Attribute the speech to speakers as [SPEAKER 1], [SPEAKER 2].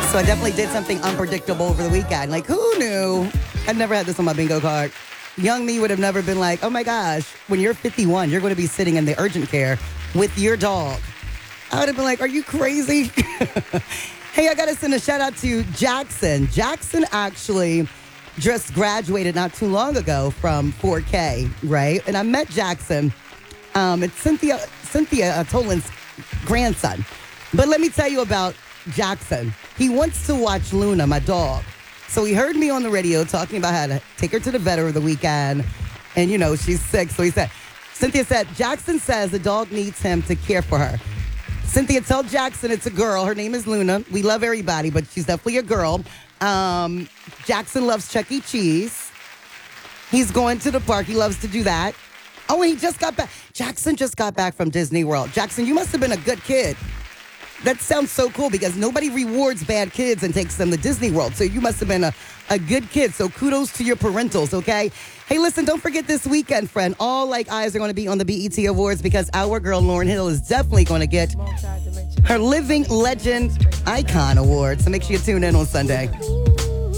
[SPEAKER 1] So I definitely did something unpredictable over the weekend. Like, who knew? I'd never had this on my bingo card. Young me would have never been like, oh my gosh, when you're 51, you're going to be sitting in the urgent care with your dog. I would have been like, are you crazy? Hey, I got to send a shout out to Jackson. Jackson actually just graduated not too long ago from 4K, right? And I met Jackson. It's Cynthia Tolan's grandson. But let me tell you about Jackson. He wants to watch Luna, my dog. So he heard me on the radio talking about how to take her to the vet over the weekend. And, you know, she's sick. So Cynthia said, Jackson says the dog needs him to care for her. Cynthia, tell Jackson it's a girl. Her name is Luna. We love everybody, but she's definitely a girl. Jackson loves Chuck E. Cheese. He's going to the park. He loves to do that. Oh, and he just got back. Jackson just got back from Disney World. Jackson, you must have been a good kid. That sounds so cool because nobody rewards bad kids and takes them to Disney World. So you must have been a good kid. So kudos to your parentals, okay? Hey, listen, don't forget this weekend, friend. All eyes are going to be on the BET Awards because our girl Lauryn Hill is definitely going to get her Living Legend Icon Award. So make sure you tune in on Sunday.